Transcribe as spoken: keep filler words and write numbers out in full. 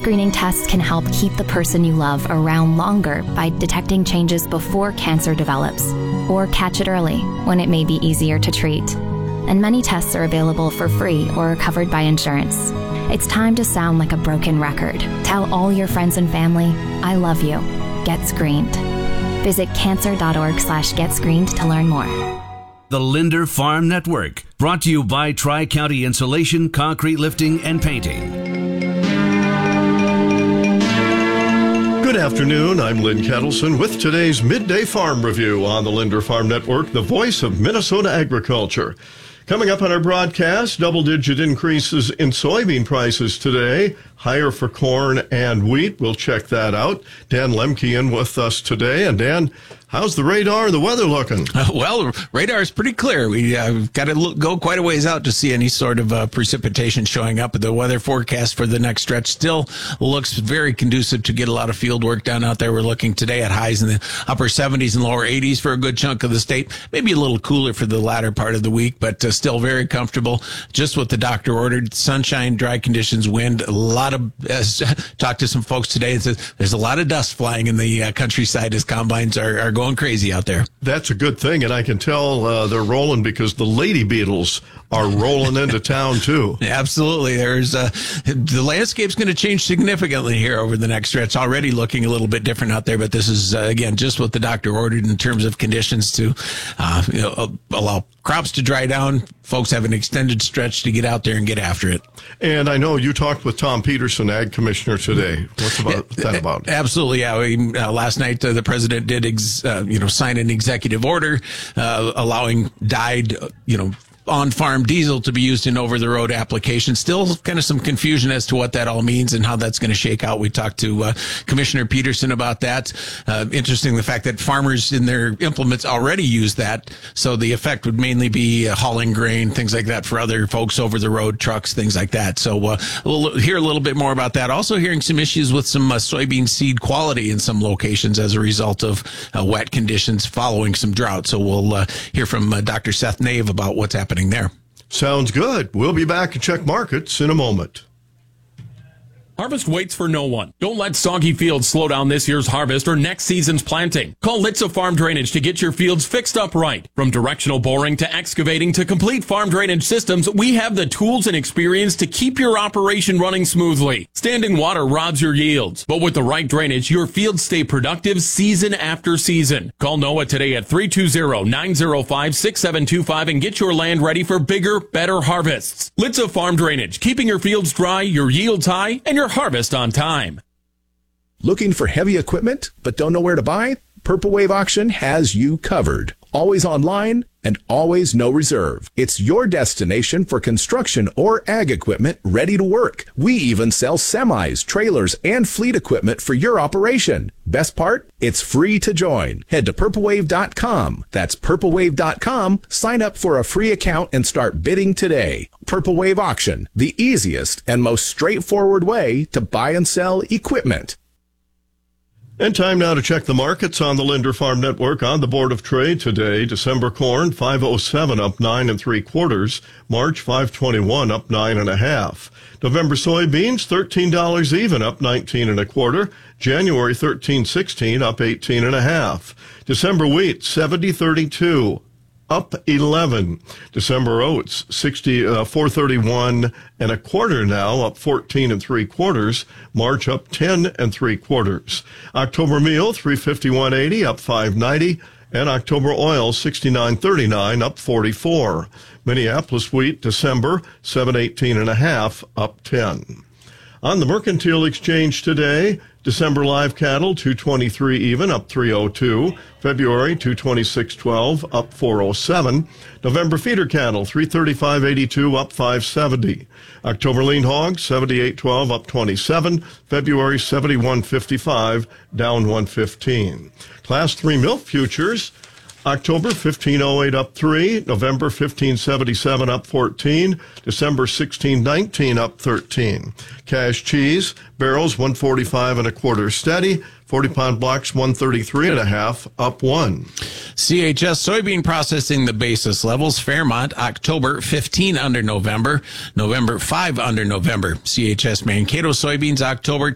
screening tests can help keep the person you love around longer by detecting changes before cancer develops, or catch it early when it may be easier to treat. And many tests are available for free or are covered by insurance. It's time to sound like a broken record. Tell all your friends and family, I love you. Get screened. Visit cancer.org slash get screened to learn more. The Linder Farm Network, brought to you by Tri-County Insulation, Concrete Lifting, and Painting. Good afternoon, I'm Lynn Kettleson with today's Midday Farm Review on the Linder Farm Network, the voice of Minnesota agriculture. Coming up on our broadcast, double-digit increases in soybean prices today, higher for corn and wheat. We'll check that out. Dan Lemke in with us today. And Dan, how's the radar and the weather looking? Uh, well, radar is pretty clear. We uh, got to look, go quite a ways out to see any sort of uh, precipitation showing up. The weather forecast for the next stretch still looks very conducive to get a lot of field work done out there. We're looking today at highs in the upper seventies and lower eighties for a good chunk of the state. Maybe a little cooler for the latter part of the week, but uh, still very comfortable. Just what the doctor ordered. Sunshine, dry conditions, wind, a lot of, uh, talked to some folks today and says there's a lot of dust flying in the uh, countryside as combines are, are going crazy out there. That's a good thing, and I can tell uh, they're rolling because the lady beetles are rolling into town too. Absolutely. There's uh, the landscape's going to change significantly here over the next stretch. Already looking a little bit different out there, but this is uh, again just what the doctor ordered in terms of conditions to uh, you know, allow crops to dry down. Folks have an extended stretch to get out there and get after it. And I know you talked with Tom Peterson, Ag Commissioner, today. What's about that about? Absolutely, yeah. We, uh, last night, uh, the president did, ex, uh, you know, sign an executive order uh, allowing dyed, you know, on-farm diesel to be used in over-the-road applications. Still kind of some confusion as to what that all means and how that's going to shake out. We talked to uh, Commissioner Peterson about that. Uh, interesting, the fact that farmers in their implements already use that, so the effect would mainly be uh, hauling grain, things like that for other folks over the road, trucks, things like that. So uh, we'll hear a little bit more about that. Also hearing some issues with some uh, soybean seed quality in some locations as a result of uh, wet conditions following some drought. So we'll uh, hear from uh, Doctor Seth Nave about what's happening there. Sounds good. We'll be back and check markets in a moment. Harvest waits for no one. Don't let soggy fields slow down this year's harvest or next season's planting. Call Litza Farm Drainage to get your fields fixed up right. From directional boring to excavating to complete farm drainage systems, we have the tools and experience to keep your operation running smoothly. Standing water robs your yields, but with the right drainage, your fields stay productive season after season. Call Noah today at three two zero, nine zero five, six seven two five and get your land ready for bigger, better harvests. Litza Farm Drainage, keeping your fields dry, your yields high, and your harvest on time. Looking for heavy equipment but don't know where to buy? Purple Wave Auction has you covered. Always online and always no reserve. It's your destination for construction or ag equipment ready to work. We even sell semis, trailers, and fleet equipment for your operation. Best part? It's free to join. Head to purple wave dot com. That's purple wave dot com. Sign up for a free account and start bidding today. Purple Wave Auction, the easiest and most straightforward way to buy and sell equipment. And time now to check the markets on the Linder Farm Network. On the Board of Trade today, December corn five oh seven up nine and three quarters. March five twenty-one up nine and a half. November soybeans thirteen dollars even up nineteen and a quarter. January thirteen sixteen up eighteen and a half. December wheat seventy thirty-two up eleven. December oats sixty uh, four thirty-one and a quarter now, up fourteen and three quarters. March up ten and three quarters. October meal three fifty-one eighty up five ninety, and October oil sixty-nine thirty-nine up forty-four. Minneapolis wheat December seven eighteen and a half up ten. On the Mercantile Exchange today, December live cattle two twenty-three even up three oh two. February two twenty-six twelve up four oh seven. November feeder cattle three thirty-five eighty-two up five seventy. October lean hogs seventy-eight twelve up twenty-seven. February seventy-one fifty-five down one fifteen. Class three milk futures, October fifteen oh eight up three, November fifteen seventy-seven up fourteen, December sixteen nineteen up thirteen. Cash cheese, barrels one forty-five and a quarter steady, forty pound blocks one thirty-three and a half up one. C H S soybean processing the basis levels. Fairmont October fifteen under November, November five under November. C H S Mankato soybeans October